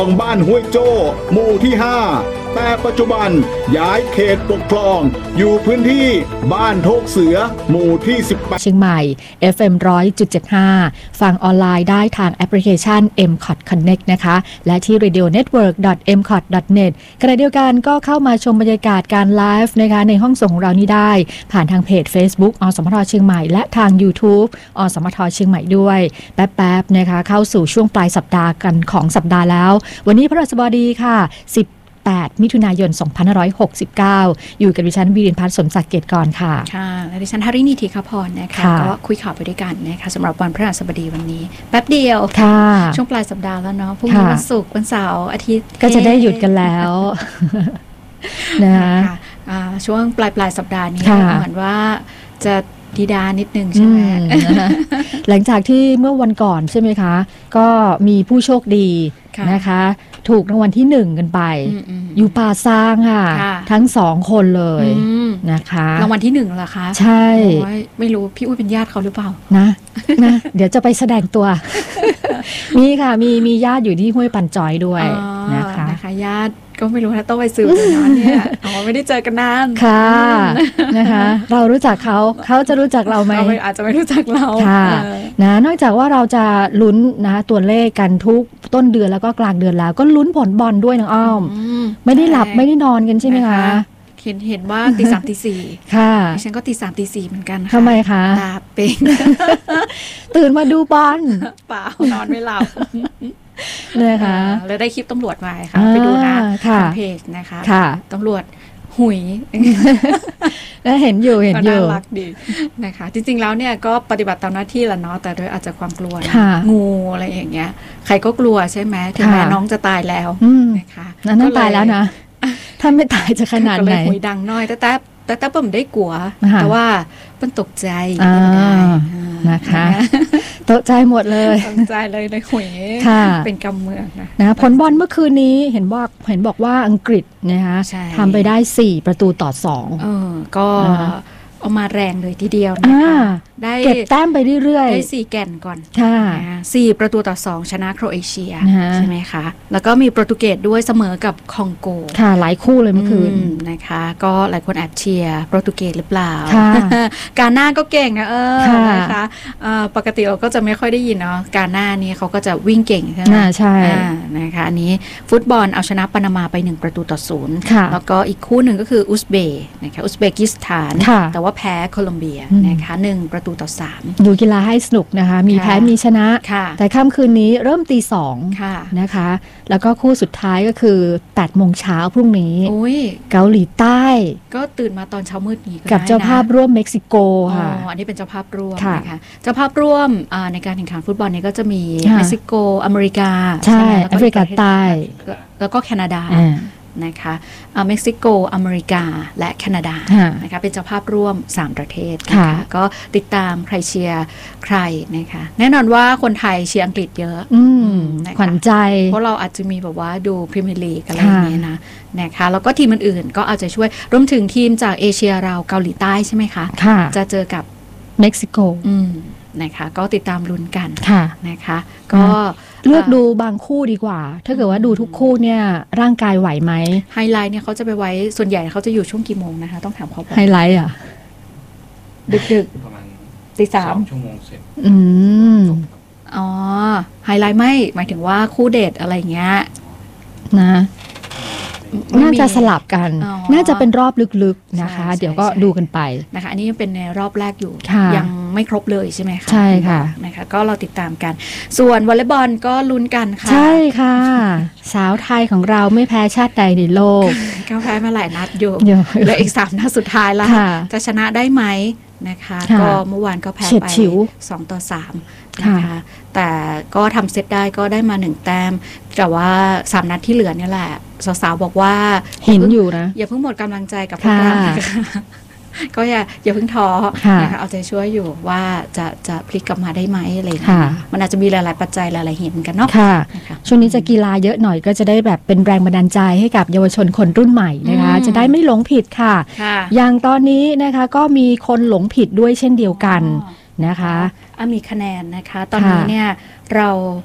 ของบ้านห้วยโจ้หมู่ที่ 5แต่ปัจจุบันย้ายเขตปกครองอยู่พื้นที่บ้านโทกเสือหมู่ที่18 เชียงใหม่ FM 100.75 ฟังออนไลน์ได้ทางแอปพลิเคชัน MCOT Connect นะคะและที่ radionetwork.mcot.net ขณะเดียวกันก็เข้ามาชมบรรยากาศการไลฟ์นะคะในห้องส่งของเรานี้ได้ผ่านทางเพจ Facebook อสมทเชียงใหม่และทาง YouTube อสมทเชียงใหม่ด้วยแป๊บๆนะคะเข้าสู่ช่วงปลายสัปดาห์กันของสัปดาห์แล้ววันนี้พฤหัสบดีค่ะ8 มิถุนายน 2569 อยู่กับดิฉันวีรินพัฒน์สมศักดิ์เกตกรค่ะค่ะและดิฉันหฤนีธีฆพรนะคะก็คุยข่าวไปด้วยกันนะคะสำหรับวันพฤหัสบดีวันนี้แป๊บเดียวช่วงปลายสัปดาห์แล้วเนาะพรุ่งนี้วันศุกร์วันเสาร์อาทิตย์ก็จะได้หยุดกันแล้วนะคะช่วงปลายสัปดาห์นี้เหมือนว่าจะดีดานิดนึงใช่ไหมหลังจากที่เมื่อวันก่อนใช่ไหมคะก็มีผู้โชคดีนะคะถูกรางวัลที่1กันไปอยู่ป่าซางค่ะทั้ง2คนเลยนะคะรางวัลที่1เหรอคะใช่ไม่รู้พี่อุ้ยเป็นญาติเขาหรือเปล่านะเดี๋ยวจะไปแสดงตัวมีค่ะมีญาติอยู่ที่ห้วยปันจอยด้วยนะคะญาติก็ไม่รู้นะต้องไปสืบดูนะเนี่ยไม่ได้เจอกันนานค่ะนะคะเรารู้จักเขาจะรู้จักเราไหมอาจจะไม่รู้จักเราค่ะนะนอกจากว่าเราจะลุ้นนะตัวเลขกันทุกต้นเดือนแล้วก็กลางเดือนแล้วก็ลุ้นผลบอลด้วยน้องอ้อมไม่ได้หลับไม่ได้นอนกันใช่ไหมคะเห็นว่าตี 3 ตี 4 ค่ะฉันก็ตี 3 ตี 4เหมือนกันค่ะทำไมคะตาเป่งตื่นมาดูบอลเปล่านอนไม่หลับนะคะแล้วได้คลิปตำรวจมาค่ะไปดูนะทางเพจนะคะตำรวจหุยแล้วเห็นอยู่น่ารักดีนะคะจริงๆแล้วเนี่ยก็ปฏิบัติตามหน้าที่แหละเนาะแต่ด้วยอาจจะความกลัวงูอะไรอย่างเงี้ยใครก็กลัวใช่ไหมถึงแม้น้องจะตายแล้วนะคะนั่นตายแล้วนะถ้าไม่ตายจะขนาดไหนก็เลยหุยดังน้อยแต่ผมได้กลัวแต่ว่ามันตกใจนะคะตกใจหมดเลยตกใจเลยในหุยเป็นกำเมืองนะผลบอลเมื่อคืนนี้เห็นบอกว่าอังกฤษนะคะทำไปได้4-2 ก็เอามาแรงเลยทีเดียวนะคะได้เก็บแต้มไปเรื่อยๆได้4แก่นก่อน4-2ชนะโครเอเชียใช่ไหมคะแล้วก็มีโปรตุเกสด้วยเสมอกับคองโกค่ะหลายคู่เลยเมื่อคืนนะคะก็หลายคนแอบเชียร์โปรตุเกสหรือเปล่าการหน้าก็เก่งนะนะคะปกติเราก็จะไม่ค่อยได้ยินเนาะการหน้านี้เขาก็จะวิ่งเก่งใช่ไหมใช่นะคะอันนี้ฟุตบอลเอาชนะปานามาไป1-0แล้วก็อีกคู่หนึ่งก็คืออุซเบย์นะคะอุซเบกิสถานแต่ว่าแพ้โคลอมเบียนะคะ1-3 ดูกีฬาให้สนุกนะคะมีแพ้มีชนะแต่ค่ำคืนนี้เริ่มตี 2นะคะแล้วก็คู่สุดท้ายก็คือ 8 โมงเช้าพรุ่งนี้เกาหลีใต้ก็ตื่นมาตอนเช้ามืดนี้กับเจ้าภาพร่วมเม็กซิโกค่ะอันนี้เป็นเจ้าภาพร่วมนะคะเจ้าภาพร่วมในการแข่งขันฟุตบอลนี้ก็จะมีเม็กซิโกอเมริกาใช่แอฟริกาใต้แล้วก็แคนาดานะคะเม็กซิโกอเมริกาและแคนาดานะคะเป็นเจ้าภาพร่วม3ประเทศนะคะก็ติดตามใครเชียร์ใครนะคะแน่นอนว่าคนไทยเชียร์อังกฤษเยอะขวัญใจเพราะเราอาจจะมีแบบว่าดูพรีเมียร์ลีกอะไรอย่างเงี้ยนะคะแล้วก็ทีมอื่นๆก็อาจจะช่วยรวมถึงทีมจากเอเชียเราเกาหลีใต้ใช่ไหมคะจะเจอกับเม็กซิโกนะคะก็ติดตามลุ้นกันนะคะก็เลือกดูบางคู่ดีกว่าถ้าเกิดว่าดูทุกคู่เนี่ยร่างกายไหวไหมไฮไลท์เนี่ยเขาจะไปไว้ส่วนใหญ่เขาจะอยู่ช่วงกี่โมงนะคะต้องถามเขาไฮไลท์ดึกๆประมาณตี 3 ชั่วโมงเสร็จไฮไลท์ไม่หมายถึงว่าคู่เดทอะไรเงี้ยนะน่าจะสลับกันน่าจะเป็นรอบลึกๆนะคะเดี๋ยวก็ดูกันไปนะคะอันนี้ยังเป็นในรอบแรกอยู่ยังไม่ครบเลยใช่ไหมคะใช่ค่ะนะคะก็เราติดตามกันส่วนวอลเลย์บอลก็ลุ้นกันค่ะใช่ค่ะสาวไทยของเราไม่แพ้ชาติใดในโลกก็แพ้มาหลายนัดอยู่เหลืออีก3นัดสุดท้ายแล้วจะชนะได้ไหมนะคะก็เมื่อวานก็แพ้ไป2-3นะคะแต่ก็ทำเซตได้ก็ได้มา1แต้มแต่ว่า3นัดที่เหลือเนี่ยแหละสาวๆบอกว่าเห็นอยู่นะอย่าเพิ่งหมดกำลังใจกับพวกเราก็อย่าเพิ่งท้อนะคะเอาใจช่วยอยู่ว่าจะพลิกกลับมาได้ไหมอะไรอย่างเงี้ยมันอาจจะมีหลายๆปัจจัยหลายๆเหตุกันเนาะช่วงนี้จะกีฬาเยอะหน่อยก็จะได้แบบเป็นแรงบันดาลใจให้กับเยาวชนคนรุ่นใหม่นะคะจะได้ไม่หลงผิดค่ะอย่างตอนนี้นะคะก็มีคนหลงผิดด้วยเช่นเดียวกันนะคะมีคะแนนนะคะตอนนี้เนี่ยเรา